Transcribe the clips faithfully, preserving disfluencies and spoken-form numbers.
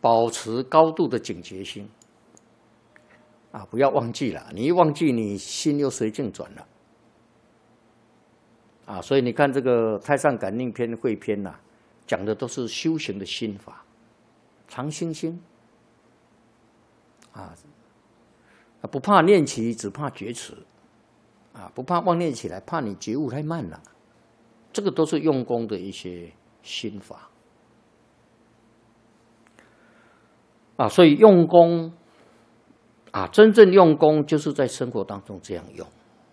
保持高度的警觉心啊，不要忘记了，你一忘记，你心又随境转了啊。所以你看这个《太上感应篇》汇篇呐、啊，讲的都是修行的心法，常心心啊，不怕念起，只怕觉迟啊，不怕妄念起来，怕你觉悟太慢了。这个都是用功的一些心法啊，所以用功啊，真正用功就是在生活当中这样用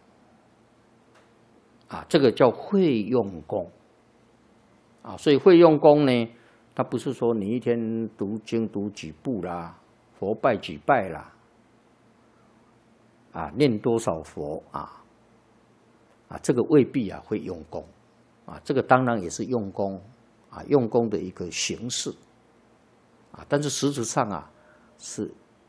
啊，这个叫会用功啊。所以会用功呢，它不是说你一天读经读几部啦，佛拜几拜啦，啊，念多少佛啊，啊，这个未必啊会用功。啊，这个当然也是用功啊，用功的一个形式啊，但是实质上啊，是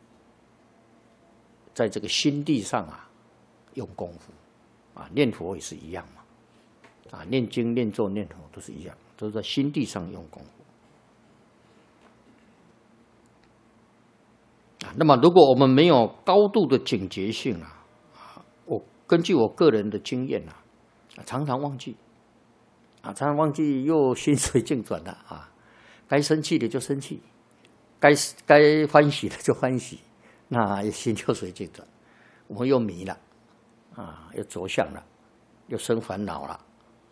在这个心地上啊用功夫啊，念佛也是一样嘛，啊，念经、念咒、念佛都是一样，都是在心地上用功夫啊。那么，如果我们没有高度的警觉性啊，啊，我根据我个人的经验啊，常常忘记。啊，常常忘记又心随境转了啊！该生气的就生气，该该欢喜的就欢喜，那心就随境转，我们又迷了啊，又着相了，又生烦恼了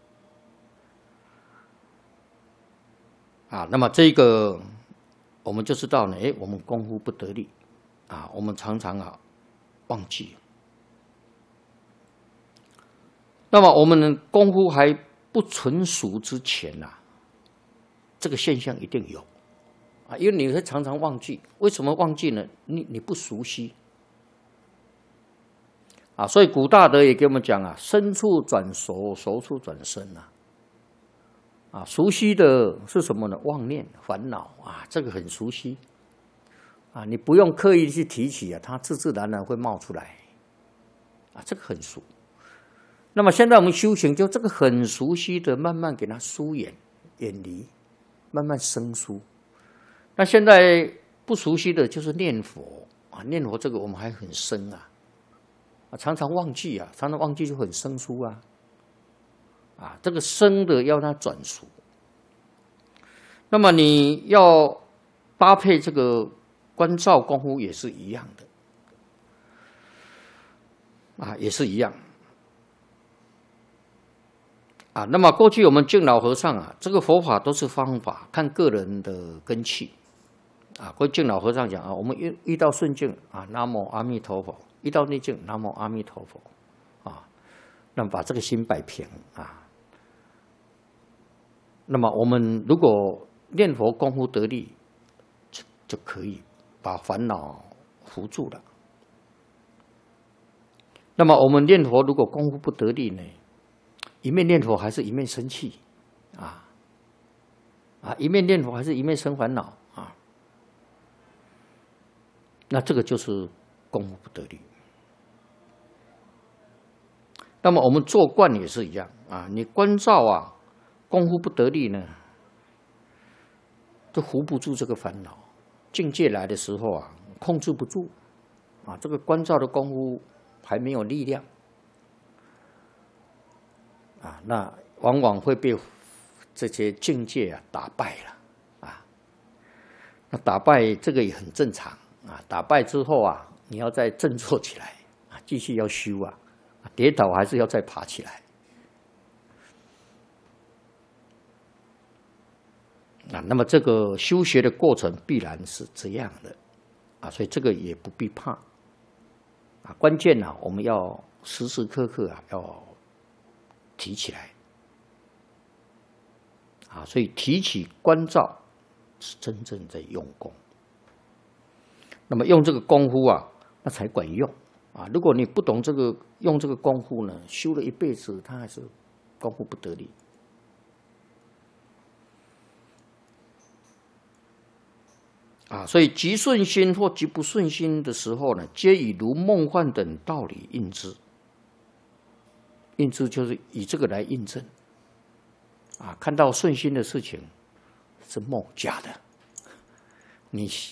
啊。那么这个我们就知道呢，哎，我们功夫不得力啊，我们常常啊忘记。那么我们的功夫还不纯熟之前呐、啊，这个现象一定有啊，因为你会常常忘记。为什么忘记呢？你你不熟悉啊，所以古大德也给我们讲啊，生处转熟，熟处转生啊。啊，熟悉的是什么呢？妄念、烦恼啊，这个很熟悉啊，你不用刻意去提起啊，它自自然然会冒出来啊，这个很熟。那么现在我们修行，就这个很熟悉的，慢慢给它疏远、远离，慢慢生疏。那现在不熟悉的就是念佛啊，念佛这个我们还很生啊，啊常常忘记啊，常常忘记就很生疏啊，啊这个生的要它转熟。那么你要搭配这个观照功夫也是一样的，啊也是一样。啊，那么过去我们敬老和尚啊，这个佛法都是方法，看个人的根器。啊，过去敬老和尚讲啊，我们遇遇到顺境啊，南无阿弥陀佛；遇到逆境，南无阿弥陀佛。啊，那么把这个心摆平啊。那么我们如果念佛功夫得力，就就可以把烦恼扶住了。那么我们念佛如果功夫不得力呢？一面念佛还是一面生气，啊啊！一面念佛还是一面生烦恼啊？那这个就是功夫不得力。那么我们做观也是一样啊，你观照啊，功夫不得力呢，就扶不住这个烦恼。境界来的时候啊，控制不住啊，这个观照的功夫还没有力量。啊，那往往会被这些境界啊打败了啊。那打败这个也很正常啊。打败之后啊，你要再振作起来啊，继续要修啊，跌倒还是要再爬起来啊。那么这个修学的过程必然是这样的啊，所以这个也不必怕啊。关键呢、啊，我们要时时刻刻啊要提起来啊，所以提起观照是真正在用功。那么用这个功夫啊，那才管用啊。如果你不懂这个用这个功夫呢，修了一辈子，他还是功夫不得力啊。所以极顺心或极不顺心的时候呢，皆以如梦幻等道理应之。印之就是以这个来印证啊，看到顺心的事情是梦假的你